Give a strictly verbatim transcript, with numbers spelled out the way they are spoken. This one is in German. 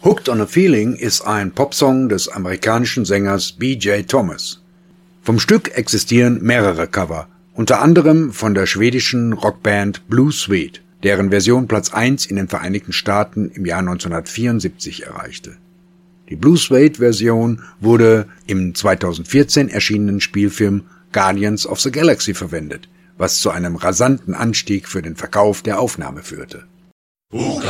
Hooked on a Feeling ist ein Popsong des amerikanischen Sängers B J Thomas. Vom Stück existieren mehrere Cover, unter anderem von der schwedischen Rockband Blue Suede, deren Version Platz eins in den Vereinigten Staaten im Jahr neunzehnhundertvierundsiebzig erreichte. Die Blue Suede-Version wurde im zweitausendvierzehn erschienenen Spielfilm Guardians of the Galaxy verwendet, was zu einem rasanten Anstieg für den Verkauf der Aufnahme führte.